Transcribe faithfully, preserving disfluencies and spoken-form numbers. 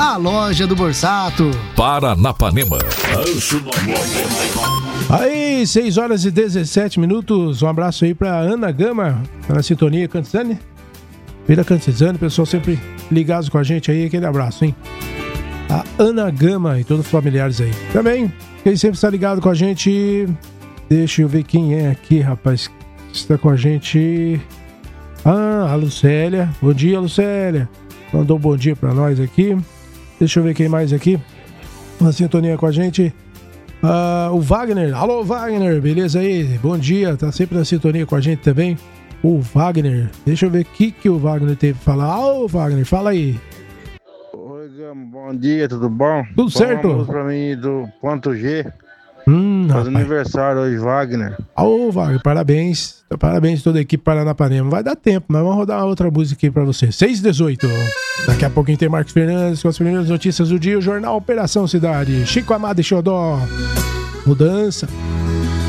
a loja do Borsato. Paranapanema. Aí, seis horas e dezessete minutos. Um abraço aí pra Ana Gama, tá na sintonia Cantizane. Vira Cantizane, pessoal sempre ligados com a gente aí. Aquele abraço, hein? A Ana Gama e todos os familiares aí. Também, quem sempre está ligado com a gente. Deixa eu ver quem é aqui, rapaz. Está com a gente. Ah, a Lucélia. Bom dia, Lucélia. Mandou um bom dia pra nós aqui. Deixa eu ver quem mais aqui. Na sintonia com a gente. Ah, o Wagner. Alô, Wagner. Beleza aí? Bom dia. Tá sempre na sintonia com a gente também. O Wagner. Deixa eu ver o que, que o Wagner teve pra falar. Ô, Wagner, fala aí. Oi, Gama. Bom dia, tudo bom? Tudo certo? Vamos pra mim do Ponto G. Hum, Faz aniversário hoje, Wagner. Ô, Wagner, parabéns. Parabéns a toda a equipe Paranapanema. Vai dar tempo, mas vamos rodar uma outra música aqui pra você. seis e dezoito. Daqui a pouquinho tem Marcos Fernandes com as primeiras notícias do dia. O Jornal Operação Cidade. Chico Amado e Xodó. Mudança.